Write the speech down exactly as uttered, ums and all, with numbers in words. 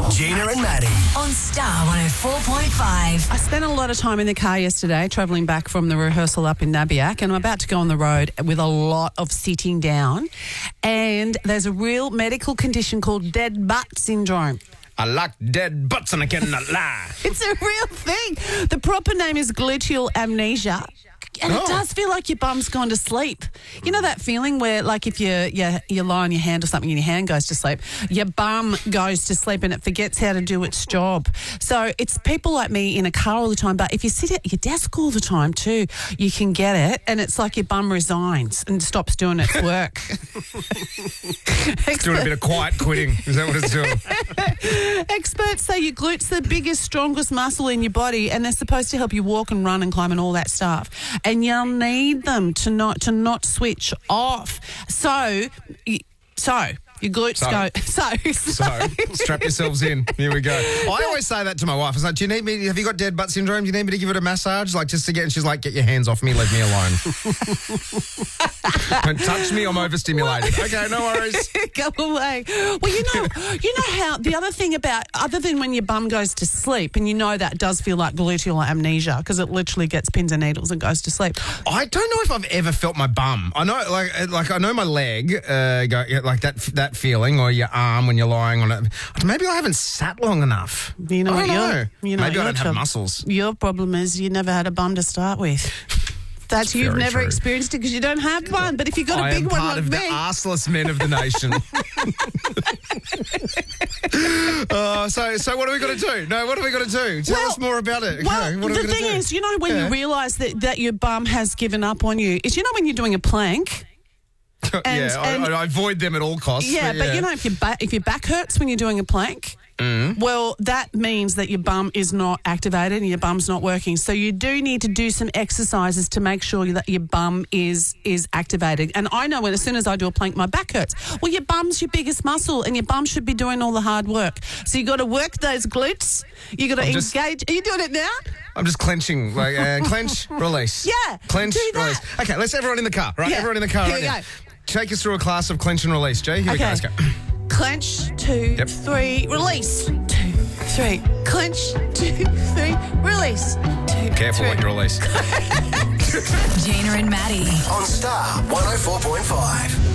Gina and Maddie on Star one oh four point five. I spent a lot of time in the car yesterday travelling back from the rehearsal up in Nabiac, and I'm about to go on the road with a lot of sitting down. And there's a real medical condition called dead butt syndrome. I like dead butts and I cannot lie. It's a real thing. The proper name is gluteal amnesia. And Oh. it does feel like your bum's gone to sleep. You know that feeling where, like, if you you you lie on your hand or something and your hand goes to sleep, your bum goes to sleep and it forgets how to do its job. So it's people like me in a car all the time. But if you sit at your desk all the time too, you can get it, and it's like your bum resigns and stops doing its work. It's doing a bit of quiet quitting. Is that what it's doing? Experts say your glutes are the biggest, strongest muscle in your body, and they're supposed to help you walk and run and climb and all that stuff. And you'll need them to not to not switch off. So, y- so your glutes So. go. So, So, strap yourselves in. Here we go. I always say that to my wife. I was like, do you need me, have you got dead butt syndrome? Do you need me to give it a massage? Like, just to get, and she's like, get your hands off me, leave me alone. Don't touch me, I'm overstimulated. Okay, no worries. Go away. Well, you know, you know how the other thing about, other than when your bum goes to sleep, and you know that does feel like gluteal amnesia because it literally gets pins and needles and goes to sleep. I don't know if I've ever felt my bum. I know, like, like I know my leg, uh, go, like that that feeling, or your arm when you're lying on it. Maybe I haven't sat long enough. You know I what don't your- know. you know Maybe what I your don't have trouble- muscles. Your problem is you never had a bum to start with. That's It's you've very never true. experienced it because you don't have one. But if you've got a I big am one part like of me, the arseless men of the nation. uh, so, so what are we going to do? No, what are we going to do? Tell Well- us more about it. well, Okay, what are the we gonna thing do? is, you know, when Yeah. you realise that, that your bum has given up on you, is you know when you're doing a plank. and- yeah, I, and- I avoid them at all costs. Yeah, but you know, if your back if your back hurts when you're doing a plank, Mm. well, that means that your bum is not activated and your bum's not working. So you do need to do some exercises to make sure that your bum is is activated. And I know when as soon as I do a plank, my back hurts. Well, your bum's your biggest muscle, and your bum should be doing all the hard work. So you got to work those glutes. You got to I'm just- engage. Are you doing it now? I'm just clenching, like uh, clench, release. Yeah, clench, do that. release. Okay, let's everyone in the car, right? Yeah. Everyone in the car Here right we now. go. Take us through a class of clench and release, Jay. Here we go. Okay. Let's go. Clench, two, Yep. three, release. Two, three. Clench, two, three, release. Two, Careful three. what you release. Gina and Maddie. on Star one oh four point five.